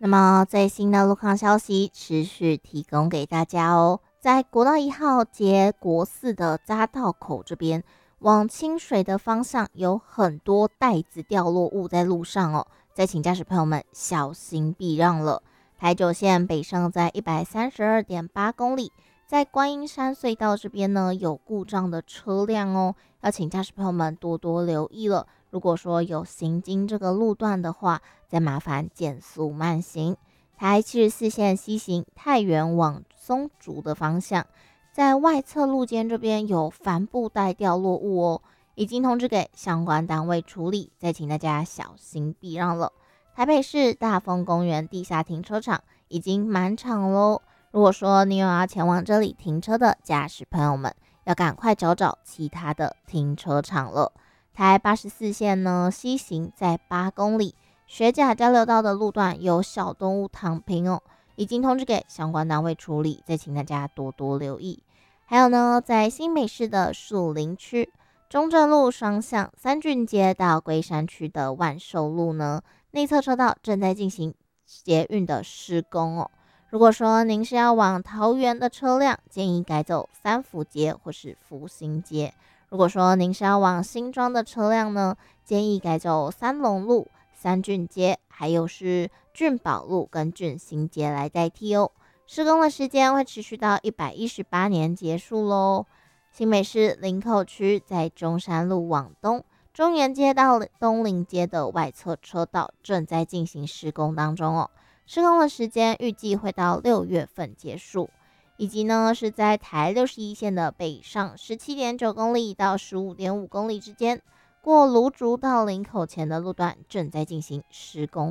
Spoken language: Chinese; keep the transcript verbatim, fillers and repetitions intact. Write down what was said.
那么最新的路况消息持续提供给大家哦。在国道一号接国四的匝道口这边，往清水的方向有很多袋子掉落物在路上哦，再请驾驶朋友们小心避让了。台九线北上在 一百三十二点八 公里，在观音山隧道这边呢有故障的车辆哦，要请驾驶朋友们多多留意了。如果说有行经这个路段的话，再麻烦减速慢行。台七十四线西行太原往松竹的方向，在外侧路肩这边有帆布袋掉落物哦，已经通知给相关单位处理，再请大家小心避让了。台北市大丰公园地下停车场已经满场喽，如果说你有要前往这里停车的驾驶朋友们，要赶快找找其他的停车场了。台八十四线呢西行在八公里，学甲交流道的路段有小动物躺平哦，已经通知给相关单位处理，再请大家多多留意。还有呢，在新北市的树林区中正路双向三郡街到龟山区的万寿路呢，内侧车道正在进行捷运的施工哦。如果说您是要往桃园的车辆，建议改走三福街或是福兴街。如果说您是要往新庄的车辆呢，建议改走三龙路、三郡街，还有是郡宝路跟郡新街来代替哦。施工的时间会持续到一百一十八年结束喽。新北市林口区在中山路往东、中原街到东林街的外侧车道正在进行施工当中哦。施工的时间预计会到六月份结束。以及呢是在台六十一线的北上 十七点九 公里到 十五点五 公里之间，过芦竹到林口前的路段正在进行施工。